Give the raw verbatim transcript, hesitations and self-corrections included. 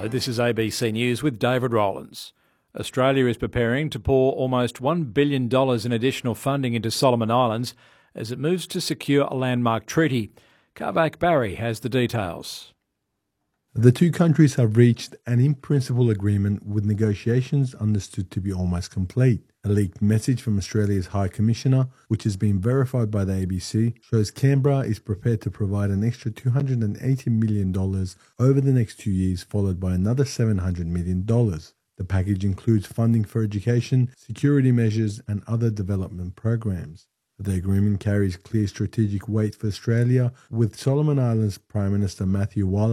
Hello, this is A B C News with David Rowlands. Australia is preparing to pour almost one billion dollars in additional funding into Solomon Islands as it moves to secure a landmark treaty. Kavak Barry has the details. The two countries have reached an in-principle agreement with negotiations understood to be almost complete. A leaked message from Australia's High Commissioner, which has been verified by the A B C, shows Canberra is prepared to provide an extra two hundred eighty million dollars over the next two years, followed by another seven hundred million dollars. The package includes funding for education, security measures and other development programs. The agreement carries clear strategic weight for Australia, with Solomon Islands Prime Minister Matthew Wallach